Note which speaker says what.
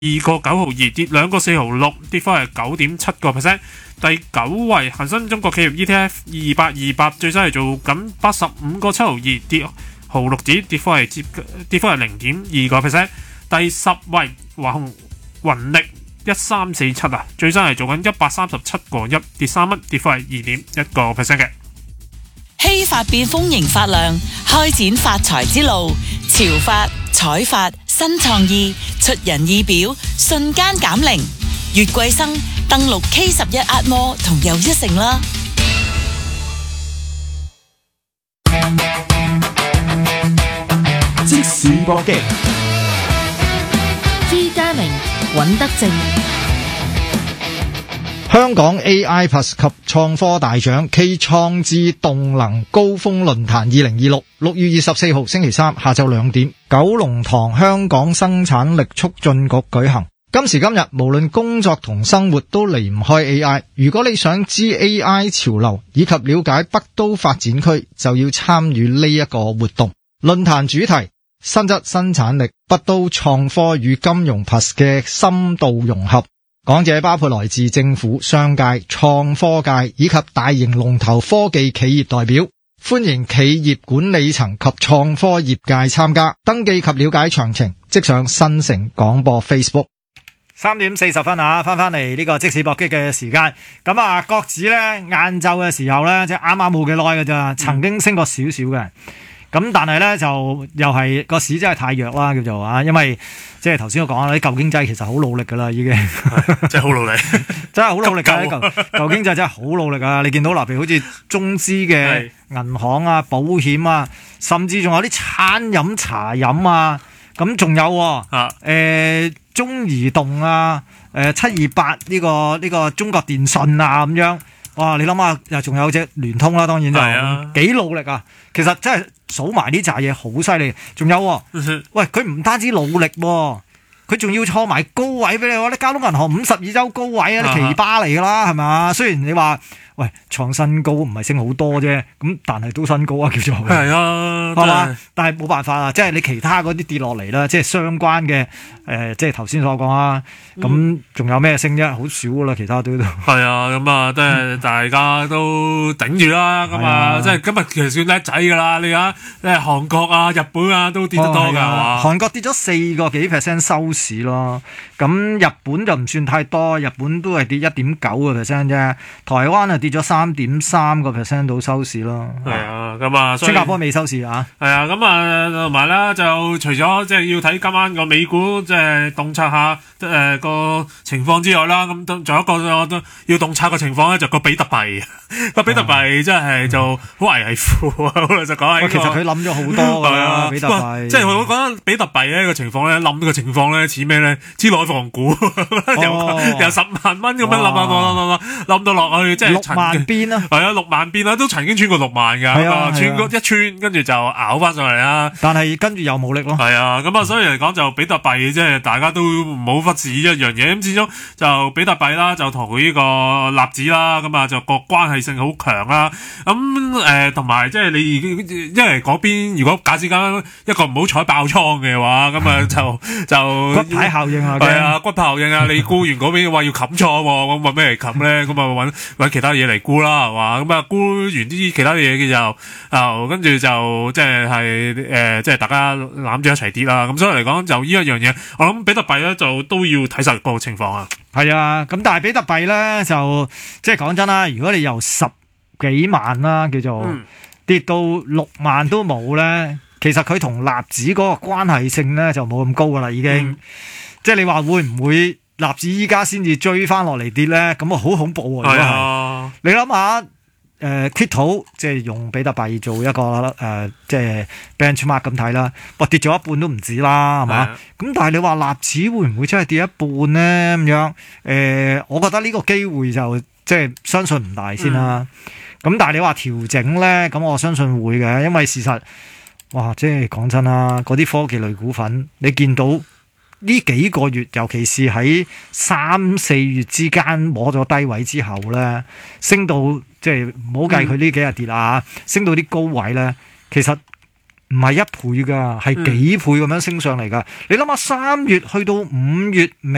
Speaker 1: 2.92，跌2.46，跌幅係9.7%。第9位恒生中國企業 ETF 200最新係做緊85.72，跌毫6子，跌幅係0.2%。第10位華虹雲力1347啊，最新係做緊137.1，跌3蚊，跌幅係2.1%嘅。
Speaker 2: 希法變豐盈發亮，開展發財之路。潮發、彩發、新創意，出人意表，瞬間減齡。月桂生登錄 K11 壓摩同又一城啦。
Speaker 3: 即時搏擊，
Speaker 4: 朱家明、尹德正。
Speaker 5: 香港 AI Plus 及創科大獎暨創智動能高峰論壇2026 6月24號星期三下晝2點，九龍塘香港生產力促進局舉行。今時今日，無論工作同生活都離唔開 AI。如果你想知 AI 潮流以及了解北都發展區，就要參與呢一個活動。論壇主題：新質生產力，北都創科與金融 Plus 嘅深度融合。講者包括來自政府、商界、創科界以及大型龍頭科技企業代表，歡迎企業管理層及創科業界參加。登記及了解詳情，即上新城廣播 Facebook。
Speaker 6: 3點40分啊，翻嚟呢個即時搏擊嘅時間。咁啊，國指咧晏晝嘅時候咧，即係啱啱冇幾耐嘅咋，曾經升過少少嘅。咁但係咧就又係個市真係太弱啦，叫做啊，因為即係頭先我講啦，啲舊經濟其實好努力噶啦，已經
Speaker 1: 真係好努力，
Speaker 6: 真係好努力㗎。舊經濟真係好努力啊！你見到譬如好似中資嘅銀行啊、保險啊，甚至仲有啲餐飲、茶飲啊，咁仲有中移動啊、728呢個中國電信啊咁樣。哇！你諗下，又仲有隻聯通啦，當然就幾努力啊！其實真係數埋呢扎嘢好犀利，仲有喂，佢唔單止努力喎，佢仲要錯埋高位俾你喎！啲交通銀行52周高位啊，啲奇葩嚟㗎啦，係嘛？雖然你話喂創新高唔係升好多啫，咁但係都新高啊，叫做
Speaker 1: 係啊，
Speaker 6: 係嘛？但係冇辦法啊，即係你其他嗰啲跌落嚟啦，即係相關嘅即係頭先所講啊，咁仲有咩升啫？好少㗎啦，其他都
Speaker 1: 係啊，咁啊，即係大家都頂住啦，咁啊，即係今日其實算叻仔㗎啦，你睇即係韓國啊、日本啊都跌得多㗎，係嘛？
Speaker 6: 韓國跌咗4個幾%收市咯，咁日本就唔算太多，日本都係跌1.9%啫，台灣啊跌咗3.3% 到收市咯。
Speaker 1: 係啊，咁啊，
Speaker 6: 新加坡未收市啊。
Speaker 1: 係啊，咁啊，同埋咧就除咗即係要睇今晚個美股即係洞察下個情況之外啦，咁仲有一個都要洞察嘅情況咧，就個比特幣，個比特幣真係就好危乎啊！老實講，
Speaker 6: 其實佢冧咗好多㗎啦，比特幣。
Speaker 1: 即係我覺得比特幣呢個情況咧，冧嘅情況咧似咩咧？似內房股，由10萬蚊咁樣冧到落去，即係
Speaker 6: 6萬邊啦。
Speaker 1: 係啊，6萬邊啦，都曾經穿過6萬㗎，穿過一穿，跟住就咬翻上嚟啦。
Speaker 6: 但係跟住又冇力咯。
Speaker 1: 係啊，咁啊，所以嚟講就比特幣即係大家都唔好忽視一樣嘢。咁始終就比特幣啦，就同佢呢個納指啦，咁啊就個關係性好強啦。咁同埋即係你因為嗰邊如果假設間一個唔好彩爆倉嘅話，咁啊就
Speaker 6: 骨牌效應啊，
Speaker 1: 係啊，骨牌效應啊，你沽完嗰邊話要冚倉喎，咁揾咩嚟冚咧？咁啊揾其他嘢嚟沽啦，係嘛？咁啊沽完啲其他嘢嘅就跟住就即係即係大家攬住一齊跌啦。咁所以嚟講就呢一樣嘢，我諗比特幣咧就都要睇實個情況啊。
Speaker 6: 係啊，咁但係比特幣咧就即係講真啦，如果你由10幾萬啦叫做跌到6萬都冇咧，其實佢同納指嗰個關係性咧就冇咁高噶啦，已經。即係你話會唔會納指依家先至追翻落嚟跌咧？咁啊好恐怖喎！係啊，你諗下，crypto 即係用比特幣做一個即係 benchmark 咁睇啦，跌咗一半都唔止啦，係嘛？咁但係你話納指會唔會真係跌一半咧？咁樣我覺得呢個機會就即係相信唔大先啦。咁但係你話調整咧，咁我相信會嘅，因為事實哇，即係講真啦，嗰啲科技類股份你見到呢幾個月，尤其是喺3、4月之間摸咗低位之後咧，升到即係唔好計佢呢幾日跌啦，升到啲高位咧，其實唔係1倍㗎，係幾倍咁樣升上嚟㗎。你諗下3月去到5月尾。